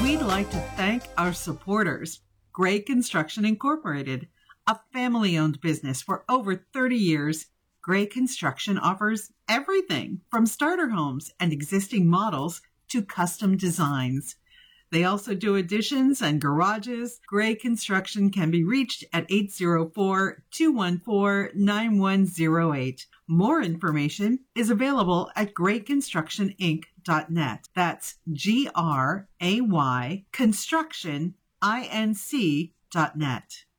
We'd like to thank our supporters, Gray Construction Incorporated, a family-owned business for over 30 years. Gray Construction offers everything from starter homes and existing models to custom designs. They also do additions and garages. Gray Construction can be reached at 804-214-9108. More information is available at grayconstructioninc.net. That's GRAY constructioninc.net.